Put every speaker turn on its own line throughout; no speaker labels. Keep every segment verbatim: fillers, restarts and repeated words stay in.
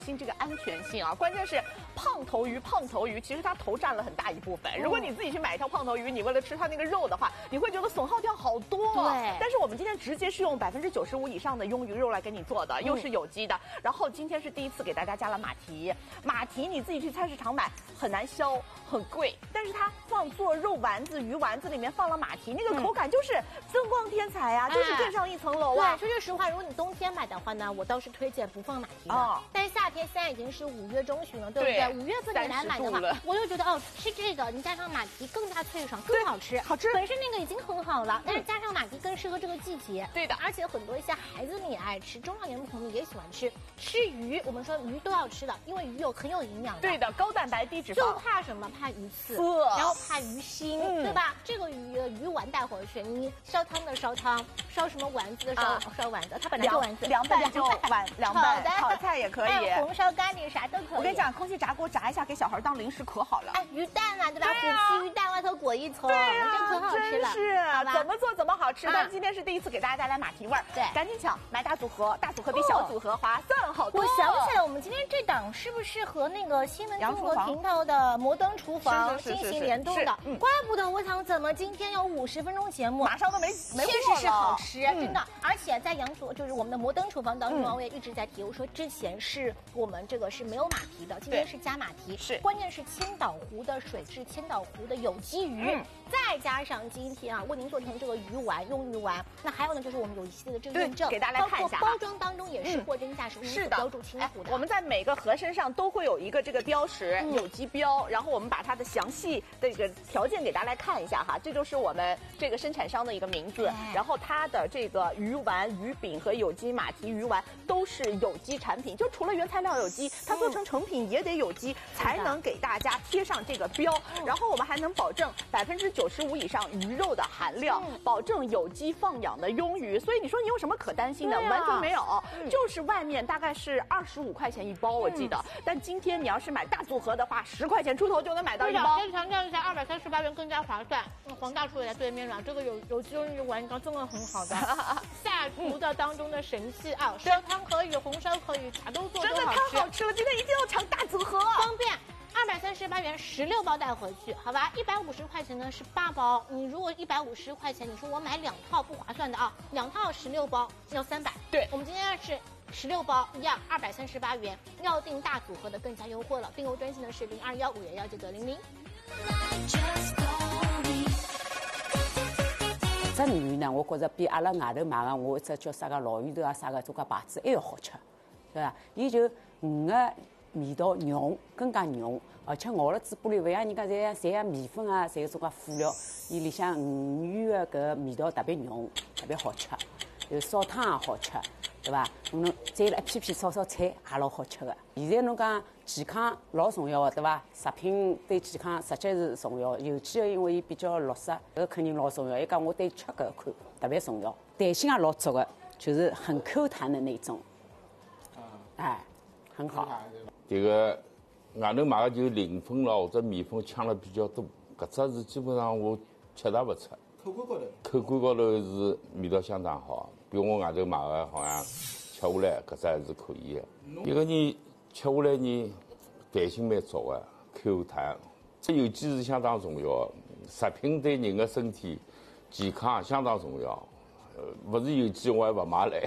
心这个安全性啊，关键是胖头鱼，胖头鱼其实它头占了很大一部分。如果你自己去买一条胖头鱼，你为了吃它那个肉的话，你会觉得损耗掉好多。
对。
但是我们今天直接是用百分之九十五以上的鳙鱼肉来给你做的，又是有机的。然后今天是第一次给大家加了马蹄，马蹄你自己去菜市场买很难削，很贵，但是它放做肉丸子、鱼丸子里面放了马蹄，那个口感就是增光添彩啊，就是更上一层楼啊。
对，说句实话，如果你冬天买的话呢，我倒是推荐不放马蹄的。哦。但是夏天现在已经是五月中旬了，对不对？五月份你来买的话，我就觉得哦，吃这个你加上马蹄更加脆爽，更好吃。
好吃。
本身那个已经很好了，但是加上马蹄更适合这个季节。
对的。
而且很多一些孩子们也爱吃，中老年朋友也喜欢吃。吃鱼，我们说鱼都要吃的，因为鱼有很有营养的。
对的，高蛋白低脂肪。
就怕什么？怕鱼刺，然后怕鱼腥，对吧？这个鱼鱼丸带回去，你烧汤的烧汤，烧什么丸子的烧烧丸子，它本来就丸子，
凉拌就丸凉拌，炒菜也可以，
红烧咖喱啥都可以。
我跟你讲，空气炸锅炸一下，给小孩当零食可好了。
哎，鱼蛋啊，对吧？虎皮鱼蛋外头裹一层，这可好吃了。
是，怎么做怎么好吃。但是今天是第一次给大家带来马蹄味儿，
对，
赶紧抢，买大组合，大组合比小组合划算好多。
我想起来，我们今天这档是不是和那个新闻中国频道的摩登厨房进行联动的？怪不得我想，怎么今天有五十分钟节目，
马上都没没
确实是好吃，真的。而且在羊厨，就是我们的摩登厨房当中，我也一直在提，我说之前是我们这个是没有马蹄的，今天是加马蹄，
是
关键是千岛湖的水质，千岛湖的有机鱼，再加上今天啊为您做成这个鱼丸，用鱼丸。那还有呢，就是我们有一系列的这个认证，
给大家来看一下，
包装当中也是货真价实，
是的，
标注清楚的。
我们在每个盒身上都会有一个这个标识，有机标，然后我们把它的详细的这个条件给大家来看一下哈，这就是我们这个生产商的一个名字，然后它的这个鱼丸、鱼饼和有机马蹄鱼丸都是有机产品，就除了原材料有机，它做成成品也得有机，才能给大家贴上这个标。然后我们还能保证百分之九十五以上鱼肉的含量，保证有机放养的鳙鱼。所以你说你有什么可担心的？完全没有，就是外面大概是二十五块钱一包，我记得。但今天你要是买大组合的话，十块钱出头就能买到一包。
先强调一下，二百三十八元更加划算。黄大厨也在对面了，这个有有机鳙鱼丸刚真的很好的，下厨的当中的神器啊，烧汤可以，红烧可以，啥都做，
真的太好吃了！今天一定要抢大组合，
方便。二百三十八元十六包带回去，好吧？一百五十块钱呢是八包，你如果一百五十块钱，你说我买两套不划算的啊，两套十六包要三百。
对，
我们今天是十六包一样，二百三十八元，要订大组合的更加优惠了。订购专线呢是零二幺五幺幺九九零零。
这鱼呢，我觉着比阿拉外头买个我这叫啥个老鱼头啊啥个做个牌子还要好吃，对吧？伊就鱼个味道浓，更加浓，而且熬了嘴巴里勿像人家侪侪像米粉啊，侪有种个辅料，伊里向鱼鱼个搿味道特别浓，特别好吃。有烧汤也好吃，对伐？侬再来一片片炒炒菜也老好吃个。现在侬讲健康老重要个，对伐？食品对健康实际是重要，尤其个因为伊比较绿色，搿肯定老重要。伊讲我对吃搿一块特别重要，弹性也老足个，就是很 Q 弹的那种。哎，很好。
这个外头买的就磷粉咯或者米粉呛了比较多，搿只是基本上我吃它不吃。口感高头，口感高头是味道相当好，比我外头买的好像吃下来搿只还是可以的。一个人吃下来呢，弹性蛮足的，口弹。这有机是相当重要的，食品对人的身体健康相当重要。呃，不是有机我还不买来。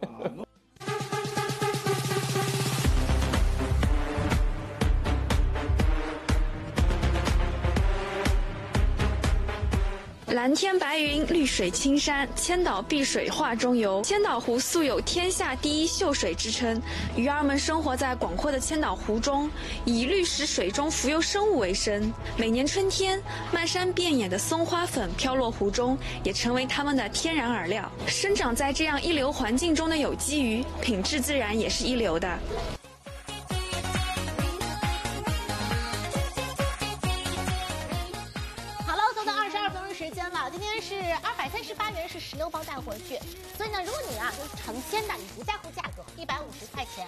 蓝天白云，绿水青山，千岛碧水画中游。千岛湖素有天下第一秀水之称，鱼儿们生活在广阔的千岛湖中，以绿石水中浮游生物为生。每年春天，漫山遍野的松花粉飘落湖中，也成为它们的天然饵料。生长在这样一流环境中的有机鱼，品质自然也是一流的。
时间了，今天是二百三十八元，是十六包带回去。所以呢，如果你啊就是成千的，你不在乎价格，一百五十块钱